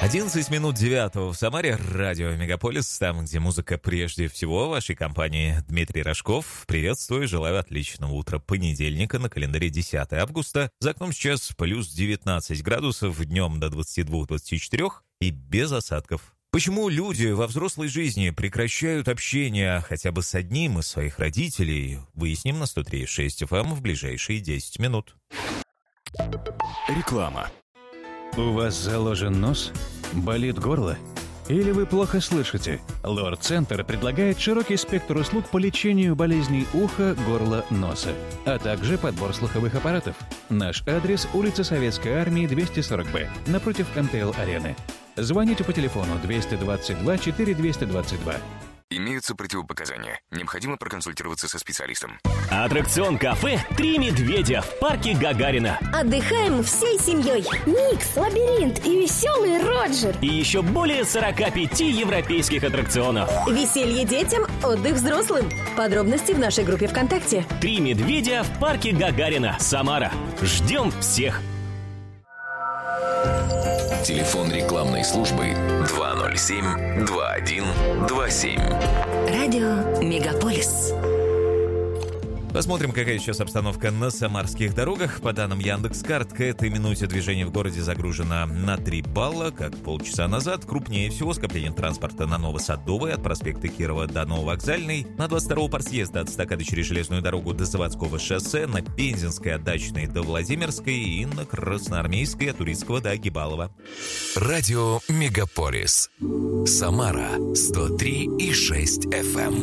11 минут 9 в Самаре, радио Мегаполис, там, где музыка прежде всего. В вашей компании Дмитрий Рожков. Приветствую, желаю отличного утра понедельника, на календаре 10 августа. За окном сейчас плюс 19 градусов, днем до 22-24 и без осадков. Почему люди во взрослой жизни прекращают общение хотя бы с одним из своих родителей, выясним на 103.6 FM в ближайшие 10 минут. Реклама. У вас заложен нос? Болит горло? Или вы плохо слышите? Лор-центр предлагает широкий спектр услуг по лечению болезней уха, горла, носа, а также подбор слуховых аппаратов. Наш адрес – улица Советской Армии, 240Б, напротив МТЛ-арены. Звоните по телефону 222 4222. Имеются противопоказания. Необходимо проконсультироваться со специалистом. Аттракцион кафе «Три медведя» в парке Гагарина. Отдыхаем всей семьей. Микс, лабиринт и веселый Роджер. И еще более 45 европейских аттракционов. Веселье детям, отдых взрослым. Подробности в нашей группе ВКонтакте. «Три медведя» в парке Гагарина, Самара. Ждем всех. Телефон рекламной службы 207-2127. Радио Мегаполис. Посмотрим, какая сейчас обстановка на самарских дорогах. По данным Яндекс.Карт, к этой минуте движение в городе загружено на 3 балла, как полчаса назад. Крупнее всего скопление транспорта на Новосадовой от проспекта Кирова до Нововокзальной, на 22-го партсъезда от стакады через железную дорогу до Заводского шоссе, на Пензенской от Дачной до Владимирской и на Красноармейской от Турицкого до Гибалова. Радио Мегаполис. Самара 103,6 FM.